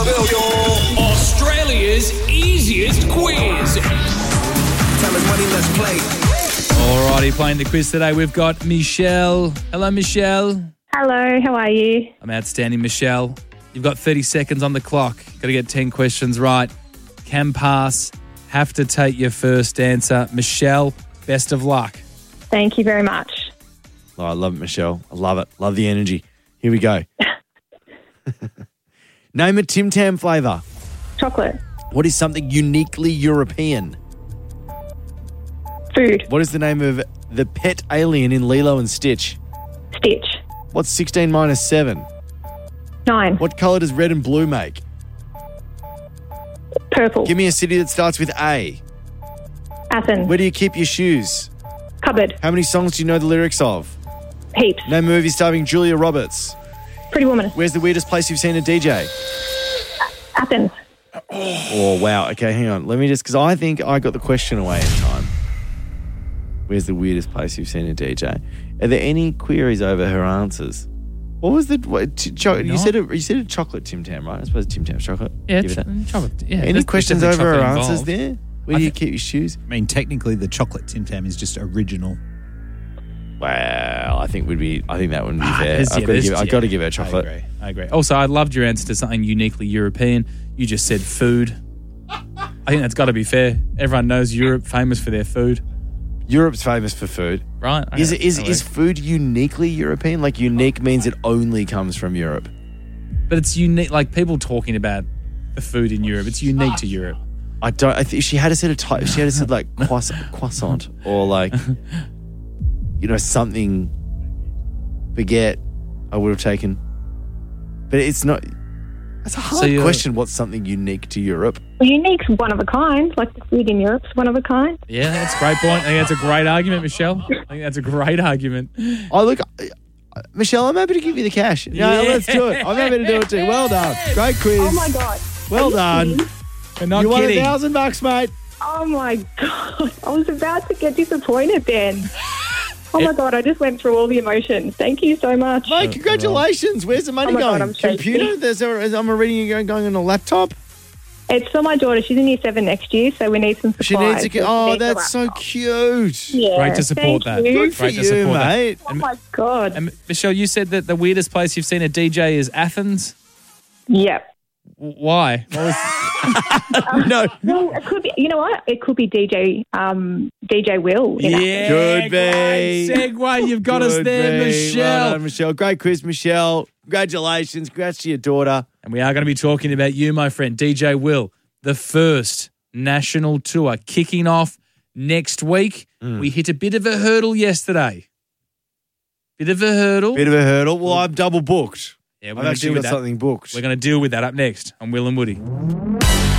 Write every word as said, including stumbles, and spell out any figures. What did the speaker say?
Australia's easiest quiz. Time is money, let's play. Alrighty, playing the quiz today, we've got Michelle. Hello, Michelle. Hello, how are you? I'm outstanding, Michelle. You've got thirty seconds on the clock. Got to get ten questions right. Can pass. Have to take your first answer. Michelle, best of luck. Thank you very much. Oh, I love it, Michelle. I love it. Love the energy. Here we go. Name a Tim Tam flavour. Chocolate. What is something uniquely European? Food. What is the name of the pet alien in Lilo and Stitch? Stitch. What's sixteen minus seven? Nine. What colour does red and blue make? Purple. Give me a city that starts with A. Athens. Where do you keep your shoes? Cupboard. How many songs do you know the lyrics of? Heaps. Name a movie starring Julia Roberts. Pretty Woman. Where's the weirdest place you've seen a D J? Athens. Oh, wow. Okay, hang on. Let me just, because I think I got the question away in time. Where's the weirdest place you've seen a D J? Are there any queries over her answers? What was the, what, ch- cho- you said a, you said a chocolate Tim Tam, right? I suppose Tim Tam's chocolate. Yeah, Give it's it a- chocolate. Yeah, Any there's- questions there's over her definitely answers chocolate there? Where I do you thi- keep your shoes? I mean, technically, the chocolate Tim Tam is just original. Well, I think would be. I think that wouldn't be Ah, fair. there's- I've yeah, got to there's- give. I've yeah. got to give her chocolate. I agree. I agree. Also, I loved your answer to something uniquely European. You just said food. I think that's got to be fair. Everyone knows Europe famous for their food, Europe's famous for food, right? Is Okay, it is that is works. food uniquely European? Like unique means it only comes from Europe. But it's unique. Like people talking about the food in Europe, it's unique to Europe. I don't. I think she had to said a type. She had to said like croissant, croissant or like you know something. Baguette, I would have taken, but it's not. That's a hard So you're- question. What's something unique to Europe? Unique's one of a kind. Like the food in Europe's one of a kind. Yeah, that's a great point. I think that's a great argument, Michelle. I think that's a great argument. Oh look, uh, Michelle, I'm happy to give you the cash. Yeah, Yeah. let's do it. I'm happy to do it too. Well done, great quiz. Oh my God. Well Are you done. kidding? We're not You won a kidding. thousand bucks, mate. Oh my God. I was about to get disappointed then. Oh my God, I just went through all the emotions. Thank you so much. Mate, congratulations. Where's the money Oh my God, going? I'm shaking. Computer? There's a, I'm reading it going on a laptop. It's for my daughter. She's in year seven next year, so we need some supplies. She needs to get. So she Oh, needs a that's so laptop. cute. Yeah, Great to support thank that. you. Good for Great to you, support that. mate. Oh my God. And Michelle, you said that the weirdest place you've seen a D J is Athens. Yep. W- Why? What was- No. Well, it could be. You know what? It could be D J. Um, D J Will. in Athens. yeah, Could be. great segue. You've got us Good there, be. Michelle. Well done, Michelle. Great quiz, Michelle. Congratulations. Congrats to your daughter. And we are going to be talking about you, my friend, D J Will, the first national tour kicking off next week. Mm. We hit a bit of a hurdle yesterday. Bit of a hurdle. Bit of a hurdle. Well, I'm double booked. yeah, we're I've going to actually deal got with that. something booked. We're going to deal with that up next on Will and Woody.